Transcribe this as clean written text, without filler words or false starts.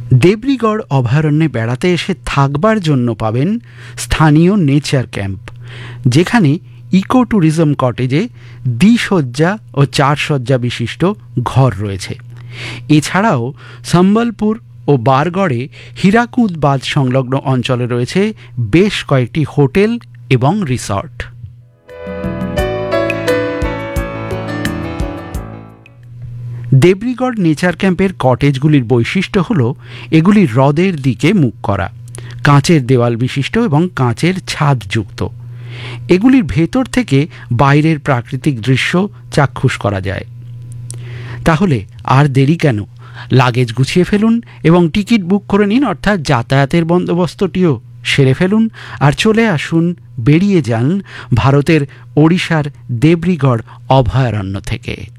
দেবরিগড় অভয়ারণ্যে বেড়াতে এসে থাকবার জন্য পাবেন স্থানীয় নেচার ক্যাম্প, যেখানে ইকো ট্যুরিজম কটেজে দ্বিশয্যা ও 4 শয্যা বিশিষ্ট ঘর রয়েছে। এছাড়াও সম্বলপুর ও বারগড়ে হীরাকুদ বাঁধ সংলগ্ন অঞ্চলে রয়েছে বেশ কয়েকটি হোটেল এবং রিসর্ট। দেবরিগড় নেচার ক্যাম্পের কটেজগুলির বৈশিষ্ট্য হল এগুলি হ্রদের দিকে মুখ করা, কাঁচের দেওয়াল বিশিষ্ট এবং কাঁচের ছাদযুক্ত। এগুলির ভেতর থেকে বাইরের প্রাকৃতিক দৃশ্য চাক্ষুষ করা যায়। তাহলে আর দেরি কেন, লাগেজ গুছিয়ে ফেলুন এবং টিকিট বুক করে নিন, অর্থাৎ যাতায়াতের বন্দোবস্তটিও সেরে ফেলুন আর চলে আসুন, বেরিয়ে যান ভারতের ওড়িশার দেবরিগড় অভয়ারণ্য থেকে।